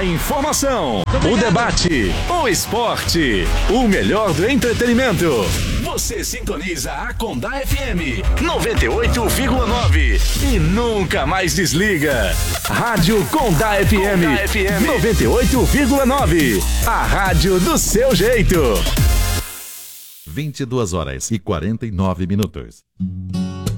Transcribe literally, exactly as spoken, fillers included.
A informação, o debate, o esporte, o melhor do entretenimento. Você sintoniza a Condá F M noventa e oito vírgula nove e nunca mais desliga. Rádio Condá F M, Condá F M noventa e oito vírgula nove. A rádio do seu jeito. vinte e duas horas e quarenta e nove minutos.